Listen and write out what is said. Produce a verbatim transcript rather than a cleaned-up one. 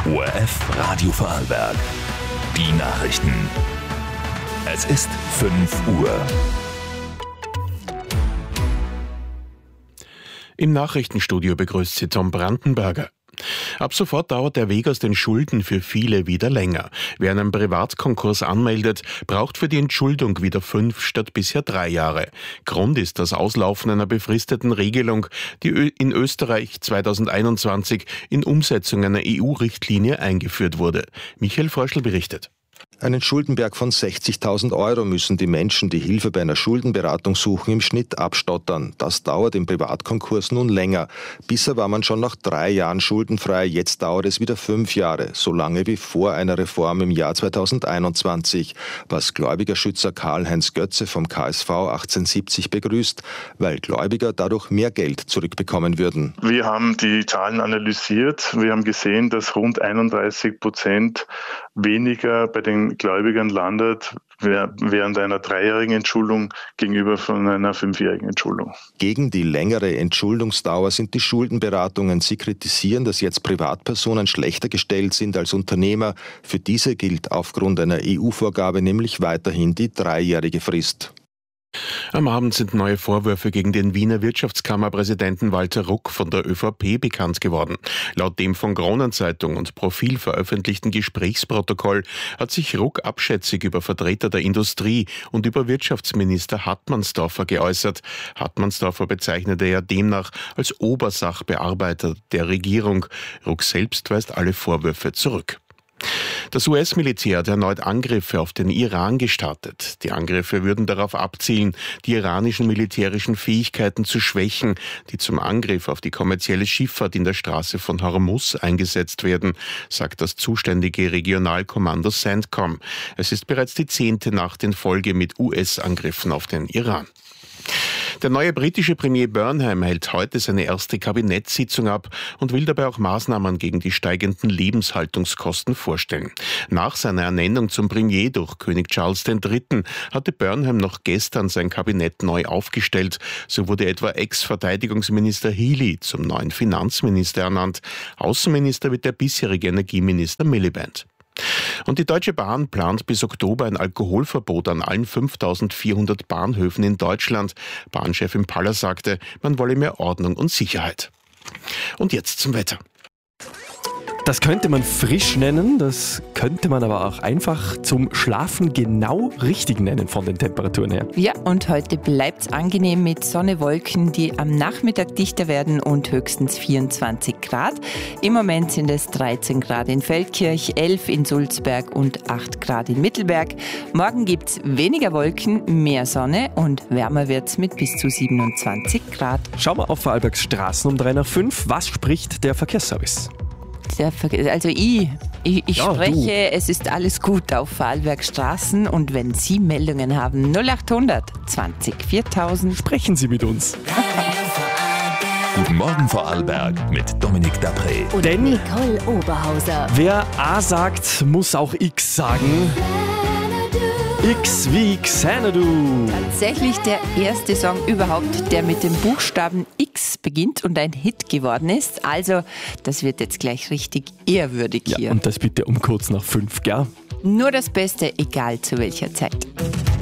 O R F Radio Vorarlberg. Die Nachrichten. Es ist fünf Uhr. Im Nachrichtenstudio begrüßt Sie Tom Brandenberger. Ab sofort dauert der Weg aus den Schulden für viele wieder länger. Wer einen Privatkonkurs anmeldet, braucht für die Entschuldung wieder fünf statt bisher drei Jahre. Grund ist das Auslaufen einer befristeten Regelung, die in Österreich zweitausendeinundzwanzig in Umsetzung einer E U-Richtlinie eingeführt wurde. Michael Fröschl berichtet. Einen Schuldenberg von sechzigtausend Euro müssen die Menschen, die Hilfe bei einer Schuldenberatung suchen, im Schnitt abstottern. Das dauert im Privatkonkurs nun länger. Bisher war man schon nach drei Jahren schuldenfrei, jetzt dauert es wieder fünf Jahre, so lange wie vor einer Reform im Jahr zweitausendeinundzwanzig, was Gläubigerschützer Karl-Heinz Götze vom K S V achtzehnhundert begrüßt, weil Gläubiger dadurch mehr Geld zurückbekommen würden. Wir haben die Zahlen analysiert. Wir haben gesehen, dass rund einunddreißig Prozent weniger bei den Gläubigern landet während einer dreijährigen Entschuldung gegenüber von einer fünfjährigen Entschuldung. Gegen die längere Entschuldungsdauer sind die Schuldenberatungen. Sie kritisieren, dass jetzt Privatpersonen schlechter gestellt sind als Unternehmer. Für diese gilt aufgrund einer E U-Vorgabe nämlich weiterhin die dreijährige Frist. Am Abend sind neue Vorwürfe gegen den Wiener Wirtschaftskammerpräsidenten Walter Ruck von der ÖVP bekannt geworden. Laut dem von Kronenzeitung und Profil veröffentlichten Gesprächsprotokoll hat sich Ruck abschätzig über Vertreter der Industrie und über Wirtschaftsminister Hartmannsdorfer geäußert. Hartmannsdorfer bezeichnete er demnach als Obersachbearbeiter der Regierung. Ruck selbst weist alle Vorwürfe zurück. Das U S-Militär hat erneut Angriffe auf den Iran gestartet. Die Angriffe würden darauf abzielen, die iranischen militärischen Fähigkeiten zu schwächen, die zum Angriff auf die kommerzielle Schifffahrt in der Straße von Hormuz eingesetzt werden, sagt das zuständige Regionalkommando CENTCOM. Es ist bereits die zehnte Nacht in Folge mit U S-Angriffen auf den Iran. Der neue britische Premier Burnham hält heute seine erste Kabinettssitzung ab und will dabei auch Maßnahmen gegen die steigenden Lebenshaltungskosten vorstellen. Nach seiner Ernennung zum Premier durch König Charles der Dritte. hatte Burnham noch gestern sein Kabinett neu aufgestellt. So wurde etwa Ex-Verteidigungsminister Healey zum neuen Finanzminister ernannt. Außenminister wird der bisherige Energieminister Miliband. Und die Deutsche Bahn plant bis Oktober ein Alkoholverbot an allen fünftausendvierhundert Bahnhöfen in Deutschland. Bahnchefin Paller sagte, man wolle mehr Ordnung und Sicherheit. Und jetzt zum Wetter. Das könnte man frisch nennen, das könnte man aber auch einfach zum Schlafen genau richtig nennen von den Temperaturen her. Ja, und heute bleibt es angenehm mit Sonne, Wolken, die am Nachmittag dichter werden und höchstens vierundzwanzig Grad. Im Moment sind es dreizehn Grad in Feldkirch, elf in Sulzberg und acht Grad in Mittelberg. Morgen gibt es weniger Wolken, mehr Sonne und wärmer wird es mit bis zu siebenundzwanzig Grad. Schauen wir auf Vorarlbergs Straßen um drei nach fünf. Was spricht der Verkehrsservice? Der Ver- Also ich, ich, ich Ja, spreche, du. es ist alles gut auf Vorarlbergs Straßen und wenn Sie Meldungen haben, null achthundert zwanzig viertausend. Sprechen Sie mit uns. Guten Morgen Vorarlberg mit Dominik Dapré. Denn Nicole Oberhauser. wer A sagt, muss auch X sagen. X wie Xanadu. Tatsächlich der erste Song überhaupt, der mit dem Buchstaben X beginnt und ein Hit geworden ist. Also, das wird jetzt gleich richtig ehrwürdig Ja, hier. und das bitte um kurz nach fünf, gell? Nur das Beste, egal zu welcher Zeit.